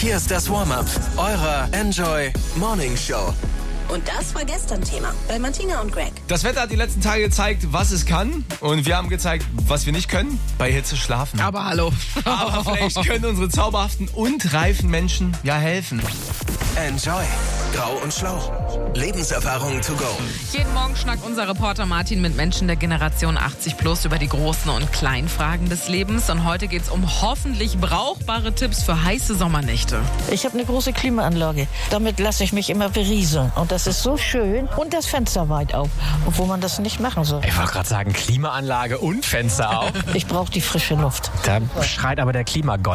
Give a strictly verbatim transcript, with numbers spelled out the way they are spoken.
Hier ist das Warm-up eurer Enjoy Morning Show. Und das war gestern Thema bei Martina und Greg. Das Wetter hat die letzten Tage gezeigt, was es kann. Und wir haben gezeigt, was wir nicht können. Bei Hitze schlafen. Aber hallo. Aber vielleicht können unsere zauberhaften und reifen Menschen ja helfen. Enjoy. Grau und Schlau. Lebenserfahrung to go. Jeden Morgen schnackt unser Reporter Martin mit Menschen der Generation achtzig plus über die großen und kleinen Fragen des Lebens. Und heute geht es um hoffentlich brauchbare Tipps für heiße Sommernächte. Ich habe eine große Klimaanlage. Damit lasse ich mich immer berieseln. Und das ist so schön. Und das Fenster weit auf, obwohl man das nicht machen soll. Ich wollte gerade sagen, Klimaanlage und Fenster auf. Ich brauche die frische Luft. Da schreit aber der Klimagott